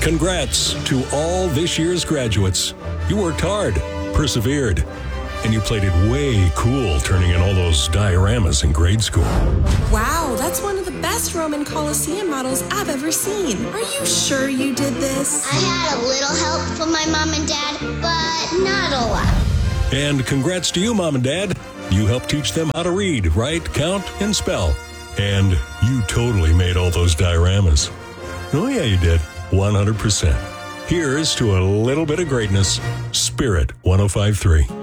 Congrats to all this year's graduates. You worked hard, persevered, and you played it way cool turning in all those dioramas in grade school. Wow, that's one of the best Roman Colosseum models I've ever seen. Are you sure you did this? I had a little help from my mom and dad, but not a lot. And congrats to you, Mom and Dad. You helped teach them how to read, write, count, and spell. And you totally made all those dioramas. Oh yeah, you did. 100%. Here's to a little bit of greatness. Spirit 105.3.